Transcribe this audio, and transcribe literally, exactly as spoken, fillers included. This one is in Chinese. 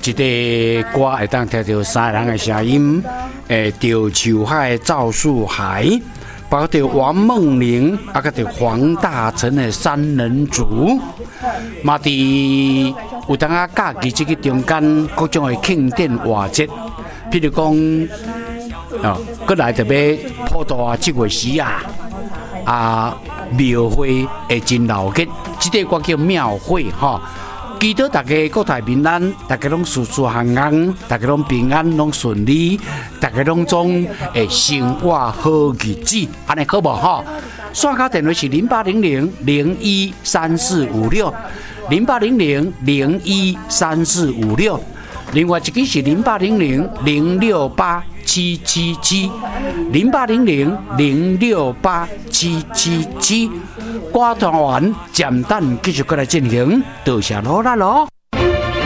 一个歌会当听到三个人的声音，诶，着秋海赵树海，包括着王梦玲，啊个着黄大成的三人组，嘛伫有当啊假期这个中间各种的庆典活节，譬如讲，哦，过来特别普渡啊，这月时啊，啊庙会会真闹热，这个歌叫庙会哈。祈祷大家国泰民安，大家拢事事行行，大家拢平安，拢顺利，大家拢总会生活好日子，安尼好无吼？线卡电话是零八零零零一三四五六，零八零零零一三四五六，另外一个是零八零零零六八七七七，零八零零零六八七七七。歌团完，暂等继续过来进行，多谢罗啦罗。